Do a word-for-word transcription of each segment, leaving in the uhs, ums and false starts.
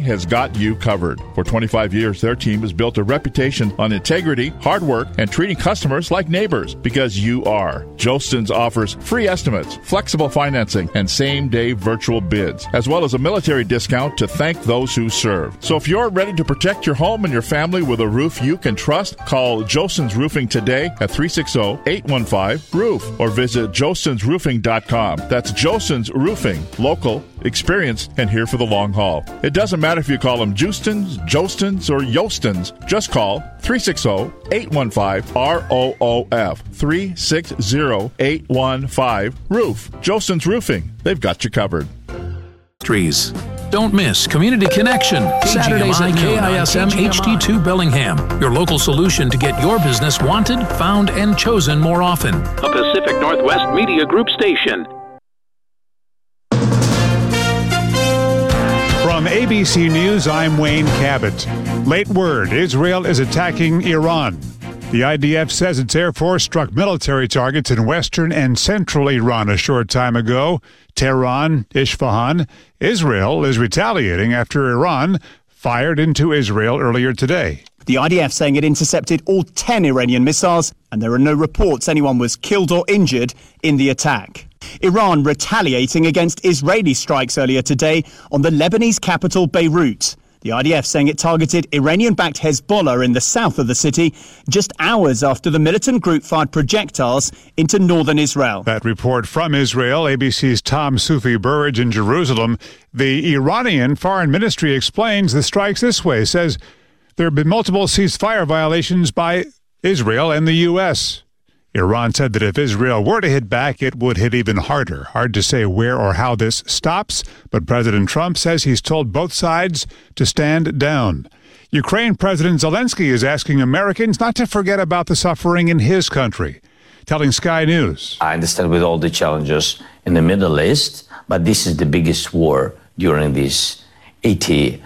has got you covered. For twenty-five years, their team has built a reputation on integrity, hard work, and treating customers like neighbors, because you are. Jostens offers free estimates, flexible financing, and same-day virtual bids, as well as a military discount to thank those who serve. So if you're ready to protect your home and your family with a roof you can trust, call Jostens Roofing today at three six zero, eight one five, roof or visit jostens roofing dot com. That's Jostens Roofing, local, experienced, and here for the long haul. It doesn't matter if you call them Justens, Jostens, or Yostens. Just call three six zero, eight one five, R O O F, three six zero, eight one five, roof. Jostens Roofing. They've got you covered. Trees. Don't miss Community Connection, Saturdays at K I S M H D two Bellingham, your local solution to get your business wanted, found, and chosen more often. A Pacific Northwest Media Group station. From A B C News, I'm Wayne Cabot. Late word, Israel is attacking Iran. The I D F says its Air Force struck military targets in western and central Iran a short time ago. Tehran, Isfahan. Israel is retaliating after Iran fired into Israel earlier today. The I D F saying it intercepted all ten Iranian missiles, and there are no reports anyone was killed or injured in the attack. Iran retaliating against Israeli strikes earlier today on the Lebanese capital Beirut. The I D F saying it targeted Iranian-backed Hezbollah in the south of the city just hours after the militant group fired projectiles into northern Israel. That report from Israel, A B C's Tom Sufi Burridge in Jerusalem. The Iranian Foreign Ministry explains the strikes this way, says there have been multiple ceasefire violations by Israel and the U S Iran said that if Israel were to hit back, it would hit even harder. Hard to say where or how this stops, but President Trump says he's told both sides to stand down. Ukraine President Zelensky is asking Americans not to forget about the suffering in his country, telling Sky News. I understand with all the challenges in the Middle East, but this is the biggest war during these eighty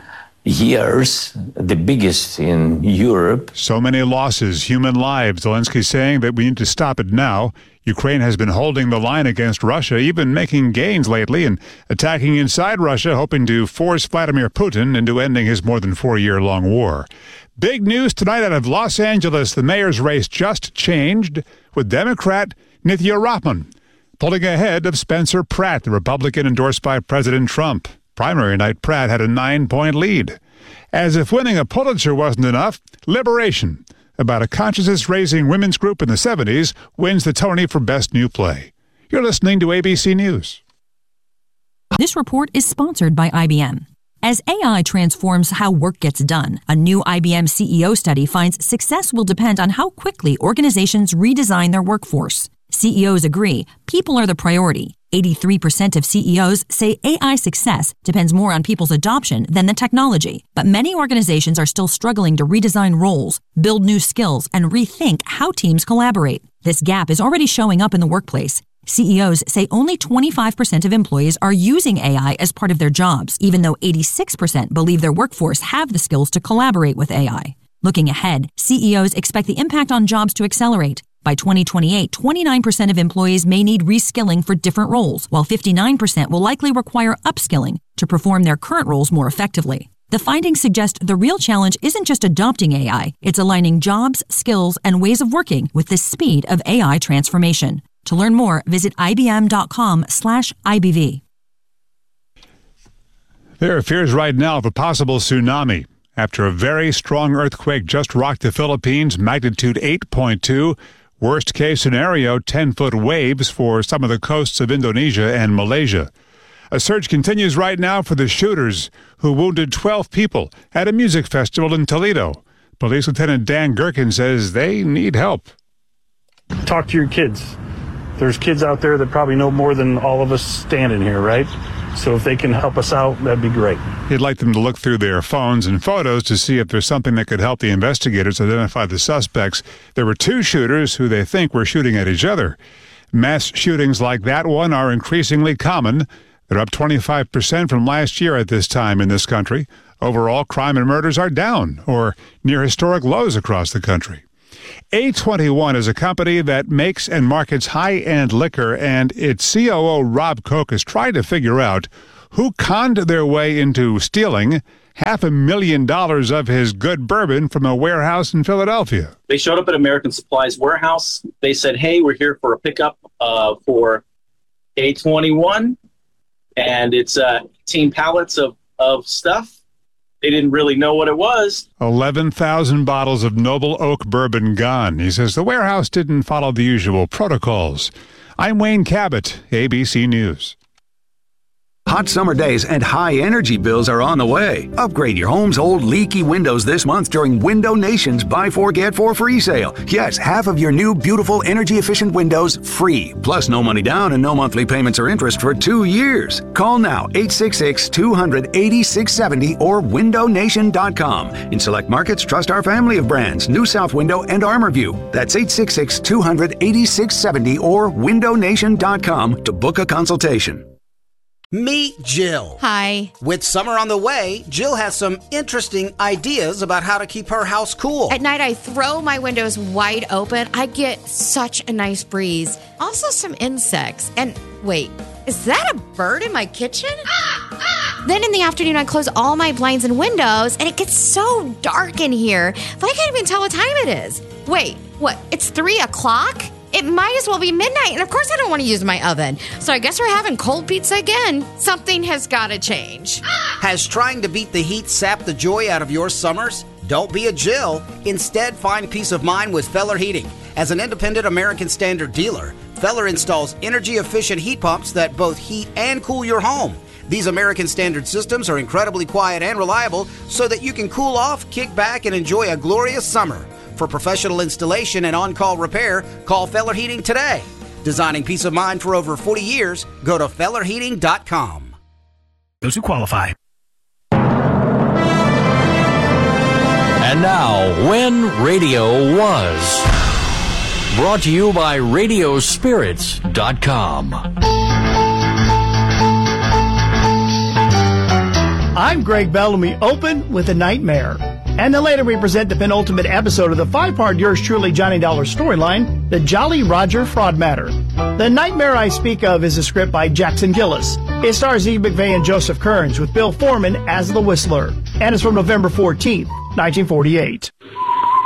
years, the biggest in Europe. So many losses, human lives. Zelensky saying that we need to stop it now. Ukraine has been holding the line against Russia, even making gains lately and attacking inside Russia, hoping to force Vladimir Putin into ending his more than four-year-long war. Big news tonight out of Los Angeles. The mayor's race just changed, with Democrat Nithya Rahman pulling ahead of Spencer Pratt, the Republican endorsed by President Trump. Primary night, Pratt had a nine-point lead. As if winning a Pulitzer wasn't enough, Liberation, about a consciousness-raising women's group in the seventies, wins the Tony for Best New Play. You're listening to A B C News. This report is sponsored by I B M. As A I transforms how work gets done, a new I B M C E O study finds success will depend on how quickly organizations redesign their workforce. C E Os agree people are the priority. eighty-three percent of C E Os say A I success depends more on people's adoption than the technology. But many organizations are still struggling to redesign roles, build new skills, and rethink how teams collaborate. This gap is already showing up in the workplace. C E Os say only twenty-five percent of employees are using A I as part of their jobs, even though eighty-six percent believe their workforce have the skills to collaborate with A I. Looking ahead, C E Os expect the impact on jobs to accelerate. By twenty twenty-eight, twenty-nine percent of employees may need reskilling for different roles, while fifty-nine percent will likely require upskilling to perform their current roles more effectively. The findings suggest the real challenge isn't just adopting A I, it's aligning jobs, skills, and ways of working with the speed of A I transformation. To learn more, visit ibm.com slash IBV. There are fears right now of a possible tsunami after a very strong earthquake just rocked the Philippines, magnitude eight point two. Worst case scenario, ten-foot waves for some of the coasts of Indonesia and Malaysia. A search continues right now for the shooters who wounded twelve people at a music festival in Toledo. Police Lieutenant Dan Gherkin says they need help. Talk to your kids. There's kids out there that probably know more than all of us standing here, right? So if they can help us out, that'd be great. He'd like them to look through their phones and photos to see if there's something that could help the investigators identify the suspects. There were two shooters who they think were shooting at each other. Mass shootings like that one are increasingly common. They're up twenty-five percent from last year at this time in this country. Overall, crime and murders are down or near historic lows across the country. A twenty-one is a company that makes and markets high-end liquor, and its C O O, Rob Koch, has tried to figure out who conned their way into stealing half a million dollars of his good bourbon from a warehouse in Philadelphia. They showed up at American Supply's warehouse. They said, hey, we're here for a pickup uh, for A twenty-one, and it's uh, eighteen pallets of, of stuff. They didn't really know what it was. eleven thousand bottles of Noble Oak bourbon gone. He says the warehouse didn't follow the usual protocols. I'm Wayne Cabot, A B C News. Hot summer days and high energy bills are on the way. Upgrade your home's old leaky windows this month during Window Nation's Buy Four Get Four free sale. Yes, half of your new beautiful energy efficient windows free. Plus no money down and no monthly payments or interest for two years. Call now eight six six, two hundred, eighty-six seventy or window nation dot com. In select markets, trust our family of brands, New South Window and ArmorView. That's eight six six, two hundred, eighty-six seventy or window nation dot com to book a consultation. Meet Jill. Hi. With summer on the way, Jill has some interesting ideas about how to keep her house cool. At night, I throw my windows wide open. I get such a nice breeze. Also, some insects. And wait, is that a bird in my kitchen? Then in the afternoon, I close all my blinds and windows, and it gets so dark in here that I can't even tell what time it is. Wait, what? It's three o'clock? It might as well be midnight, and of course I don't want to use my oven. So I guess we're having cold pizza again. Something has got to change. Has trying to beat the heat sapped the joy out of your summers? Don't be a Jill. Instead, find peace of mind with Feller Heating. As an independent American Standard dealer, Feller installs energy-efficient heat pumps that both heat and cool your home. These American Standard systems are incredibly quiet and reliable so that you can cool off, kick back, and enjoy a glorious summer. For professional installation and on-call repair, call Feller Heating today. Designing peace of mind for over forty years, go to feller heating dot com. Those who qualify. And now, When Radio Was. Brought to you by radio spirits dot com. I'm Greg Bellamy, open with a nightmare. And then later we present the penultimate episode of the five-part Yours Truly Johnny Dollar storyline, The Jolly Roger Fraud Matter. The nightmare I speak of is a script by Jackson Gillis. It stars Eve McVeigh and Joseph Kearns with Bill Foreman as the Whistler. And it's from November fourteenth, nineteen forty-eight.